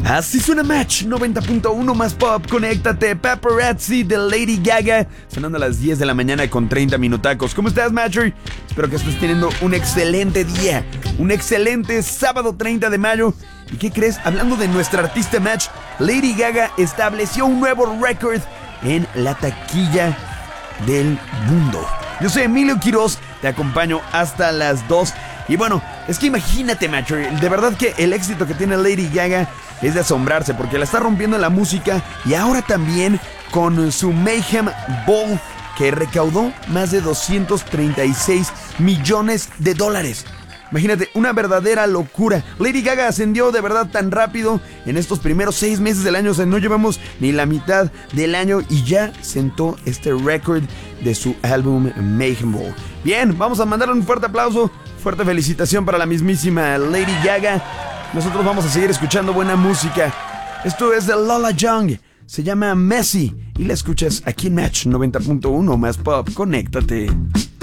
Así suena Match 90.1 más pop. Conéctate, Paparazzi de Lady Gaga, sonando a las 10 de la mañana con 30 minutacos. ¿Cómo estás, Matcher? Espero que estés teniendo un excelente día, un excelente sábado 30 de mayo. ¿Y qué crees? Hablando de nuestra artista Match, Lady Gaga estableció un nuevo récord en la taquilla del mundo. Yo soy Emilio Quiroz, te acompaño hasta las 2. Y bueno, es que imagínate, Matcher, de verdad que el éxito que tiene Lady Gaga es de asombrarse, porque la está rompiendo en la música y ahora también con su Mayhem Ball, que recaudó más de 236 millones de dólares. Imagínate, una verdadera locura. Lady Gaga ascendió de verdad tan rápido en estos primeros 6 meses del año. O sea, no llevamos ni la mitad del año y ya sentó este récord de su álbum Mayhem Ball. Bien, vamos a mandarle un fuerte aplauso, fuerte felicitación para la mismísima Lady Gaga. Nosotros vamos a seguir escuchando buena música. Esto es de Lola Young, se llama Messi y la escuchas aquí en Match 90.1 más pop. Conéctate.